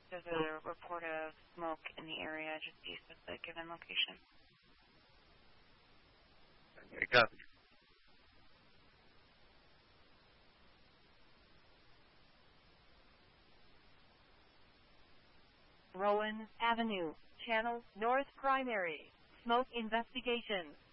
There's a report of smoke in the area just east of the given location. Okay, copy. Rowan Avenue, Channel North Primary. Smoke investigation.